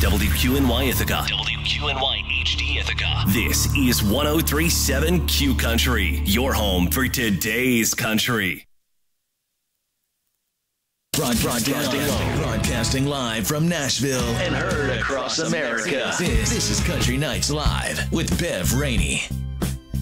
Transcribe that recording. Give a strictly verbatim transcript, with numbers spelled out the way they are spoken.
W Q N Y Ithaca. W Q N Y H D Ithaca. This is one oh three point seven Q Country, your home for today's country. Broadcasting live, broadcasting live from Nashville and heard across America. This, this is Country Nights Live with Bev Rainey.